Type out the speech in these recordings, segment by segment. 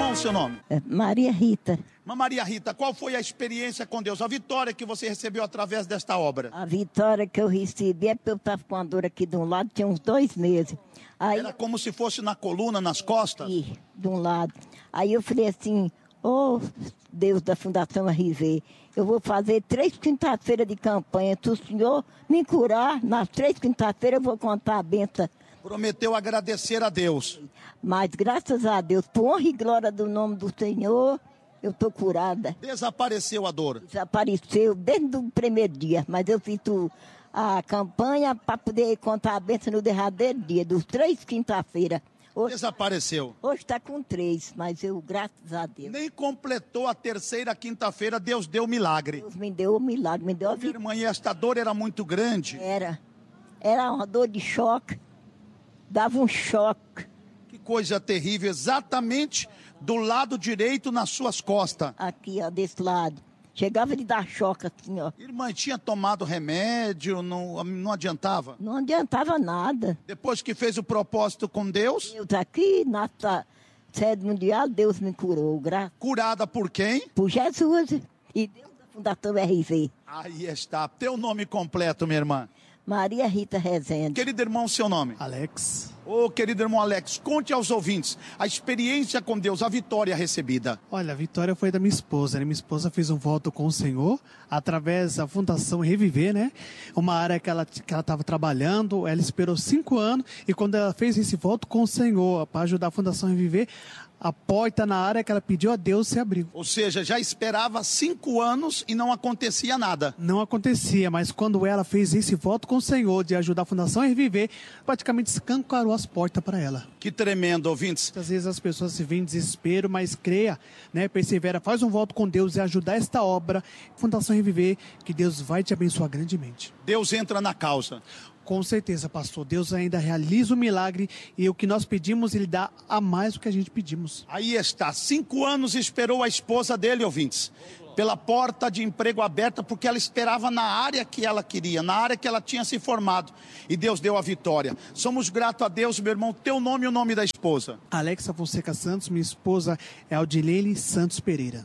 irmão, o seu nome? Maria Rita. Maria Rita, qual foi a experiência com Deus? A vitória que você recebeu através desta obra? A vitória que eu recebi é porque eu estava com a dor aqui de um lado, tinha uns 2 meses. Aí, Era como se fosse na coluna, nas costas? aqui, de um lado. Aí eu falei assim, Deus da Fundação RV, eu vou fazer 3 quinta-feiras de campanha. Se o senhor me curar, nas 3 quinta-feiras eu vou contar a benção. Prometeu agradecer a Deus. Mas graças a Deus, por honra e glória do nome do Senhor, eu estou curada. Desapareceu a dor. Desapareceu desde o primeiro dia, mas eu fiz a campanha para poder contar a benção no derradeiro dia, dos 3 quinta-feira. Desapareceu. Hoje está com 3, mas eu, graças a Deus. Nem completou a 3ª quinta-feira, Deus deu milagre. Deus me deu o milagre, me deu a Minha vida. irmã, e esta dor era muito grande. Era uma dor de choque, dava um choque. Que coisa terrível, exatamente do lado direito nas suas costas. Aqui, ó, desse lado. Chegava de dar choque assim, ó. Irmã, tinha tomado remédio, não adiantava? Não adiantava nada. Depois que fez o propósito com Deus, Deus aqui, na sede mundial, Deus me curou. curada por quem? Por Jesus e Deus da Fundação RV. Aí está, teu nome completo, minha irmã. Maria Rita Rezende. Querido irmão, seu nome? Alex. Querido irmão Alex, conte aos ouvintes a experiência com Deus, a vitória recebida. Olha, a vitória foi da minha esposa, né? Minha esposa fez um voto com o Senhor através da Fundação Reviver, né? Uma área que ela estava trabalhando, ela esperou 5 anos e quando ela fez esse voto com o Senhor para ajudar a Fundação Reviver, a porta na área que ela pediu a Deus se abriu. Ou seja, já esperava 5 anos e não acontecia nada. Não acontecia, mas quando ela fez esse voto com o Senhor de ajudar a Fundação Reviver, praticamente escancarou as portas para ela. Que tremendo, ouvintes. Às vezes as pessoas se veem em desespero, mas creia, né? Persevera, faz um voto com Deus e ajudar esta obra, Fundação Reviver, que Deus vai te abençoar grandemente. Deus entra na causa. Com certeza, pastor. Deus ainda realiza o milagre e o que nós pedimos, Ele dá a mais do que a gente pedimos. Aí está, 5 anos esperou a esposa dele, ouvintes, pela porta de emprego aberta, porque ela esperava na área que ela queria, na área que ela tinha se formado. E Deus deu a vitória. Somos gratos a Deus, meu irmão. Teu nome e o nome da esposa? Alexa Fonseca Santos, minha esposa é Aldilene Santos Pereira.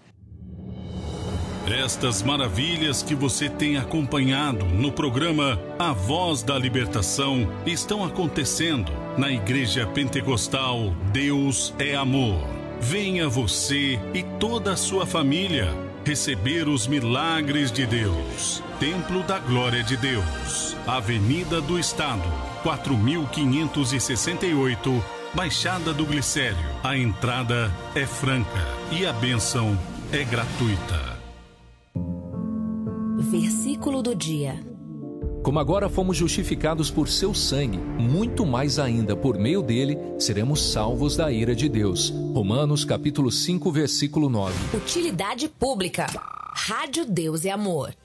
Estas maravilhas que você tem acompanhado no programa A Voz da Libertação estão acontecendo na Igreja Pentecostal Deus é Amor. Venha você e toda a sua família receber os milagres de Deus. Templo da Glória de Deus, Avenida do Estado, 4568, Baixada do Glicério. A entrada é franca e a bênção é gratuita. Versículo do dia. Como agora fomos justificados por seu sangue, muito mais ainda por meio dele seremos salvos da ira de Deus. Romanos capítulo 5, versículo 9. Utilidade pública. Rádio Deus e Amor.